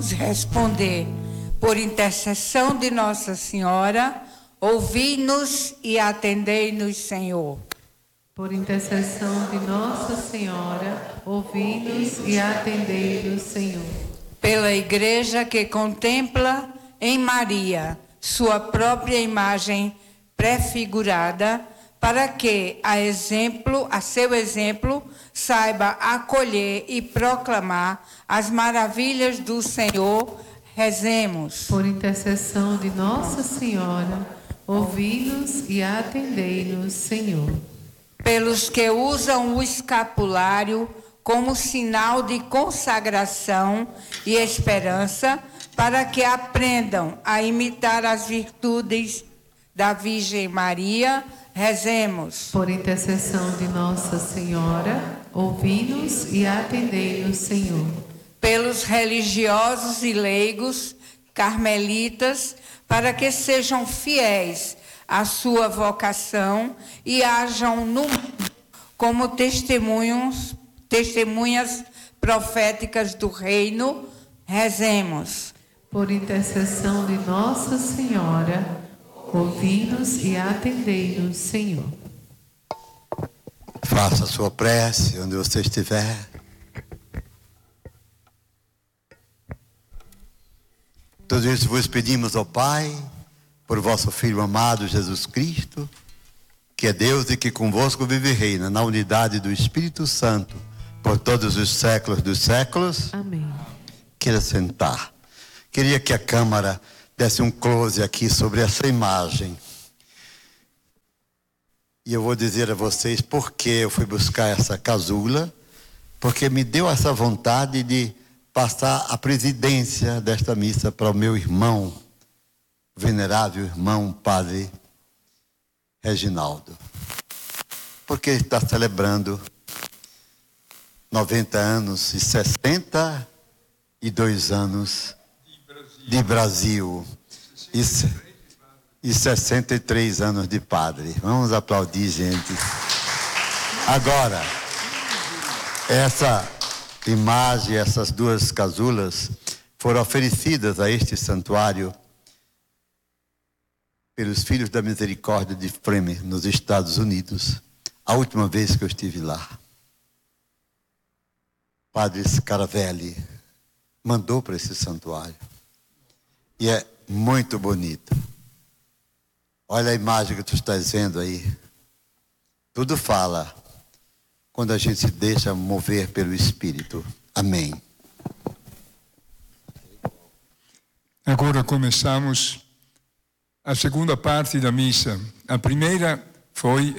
responder. Por intercessão de Nossa Senhora, ouvi-nos e atendei-nos, Senhor. Por intercessão de Nossa Senhora, ouvi-nos e atendei-nos, Senhor. Pela Igreja que contempla em Maria sua própria imagem prefigurada, para que, a seu exemplo, saiba acolher e proclamar as maravilhas do Senhor, rezemos. Por intercessão de Nossa Senhora, ouvi-nos e atendei-nos, Senhor. Pelos que usam o escapulário como sinal de consagração e esperança, para que aprendam a imitar as virtudes da Virgem Maria, rezemos. Por intercessão de Nossa Senhora, ouvi-nos e atendei-nos, Senhor. Pelos religiosos e leigos carmelitas, para que sejam fiéis à sua vocação e hajam no mundo como testemunhas proféticas do reino, rezemos. Por intercessão de Nossa Senhora, ouvi-nos e atendei-nos, Senhor. Faça a sua prece onde você estiver. Tudo isso vos pedimos, ó Pai, por vosso Filho amado Jesus Cristo, que é Deus e que convosco vive e reina na unidade do Espírito Santo, por todos os séculos dos séculos. Amém. Queira sentar. Queria que a câmara desse um close aqui sobre essa imagem. E eu vou dizer a vocês por que eu fui buscar essa casula, porque me deu essa vontade de passar a presidência desta missa para o meu irmão, venerável irmão Padre Reginaldo, porque ele está celebrando 90 anos e 62 anos de Brasil e 63 anos de padre. Vamos aplaudir, gente. Agora, essa imagem, essas duas casulas foram oferecidas a este santuário pelos Filhos da Misericórdia de Fremen, nos Estados Unidos, a última vez que eu estive lá. Padre Scaravelli mandou para esse santuário. E é muito bonito. Olha a imagem que tu estás vendo aí. Tudo fala quando a gente se deixa mover pelo Espírito. Amém. Agora começamos a segunda parte da missa. A primeira foi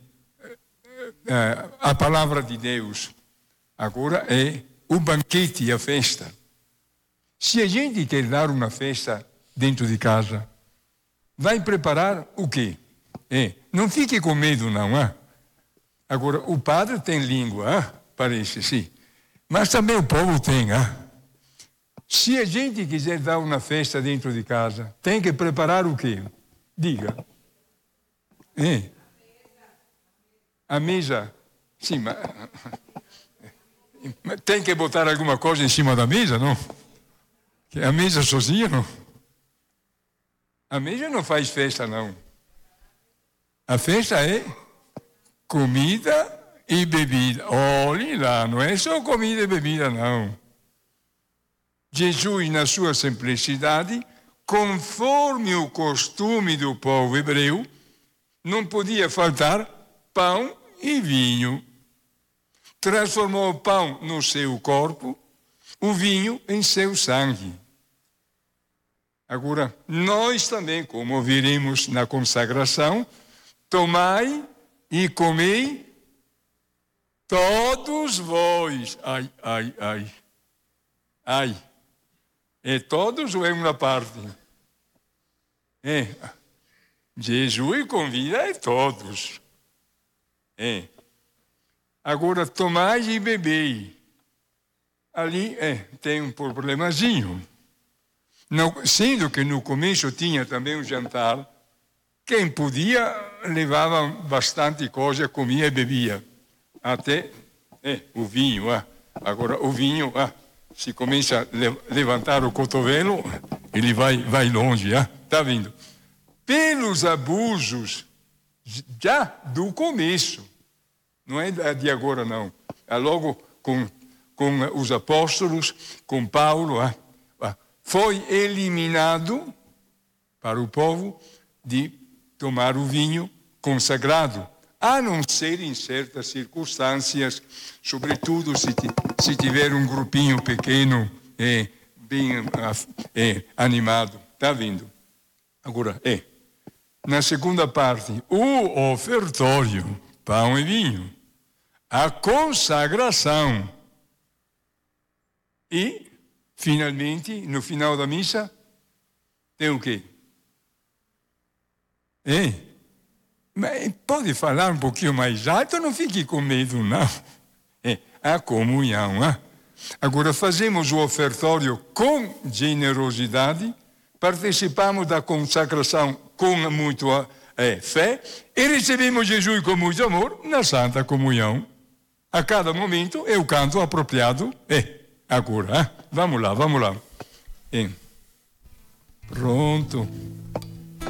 a palavra de Deus. Agora é o banquete, a festa. Se a gente quer dar uma festa dentro de casa, vai preparar o quê? Não fique com medo, não. Agora, o padre tem língua, parece, sim. Mas também o povo tem. Se a gente quiser dar uma festa dentro de casa, tem que preparar o quê? Diga. A mesa. Sim, mas tem que botar alguma coisa em cima da mesa, não? A mesa sozinha, não? A mesa não faz festa, não. A festa é comida e bebida. Olhe lá, não é só comida e bebida, não. Jesus, na sua simplicidade, conforme o costume do povo hebreu, não podia faltar pão e vinho. Transformou o pão no seu corpo, o vinho em seu sangue. Agora, nós também, como veremos na consagração, tomai e comei todos vós. Ai. É todos ou é uma parte? Jesus convida a todos. Agora, tomai e bebei. Ali tem um problemazinho. Não, sendo que no começo tinha também um jantar, quem podia levava bastante coisa, comia e bebia. Até o vinho. Agora, o vinho se começa a levantar o cotovelo, ele vai longe, está vindo. Pelos abusos já do começo, não é de agora não, é logo com os apóstolos, com Paulo, foi eliminado para o povo de tomar o vinho consagrado, a não ser em certas circunstâncias, sobretudo se tiver um grupinho pequeno bem animado. Está vindo. Agora, na segunda parte, o ofertório, pão e vinho, a consagração e, finalmente, no final da missa, tem o quê? Mas pode falar um pouquinho mais alto, não fique com medo, não. A comunhão. Agora, fazemos o ofertório com generosidade, participamos da consagração com muita fé e recebemos Jesus com muito amor na Santa Comunhão. A cada momento é o canto apropriado. Agora, vamos lá. Pronto.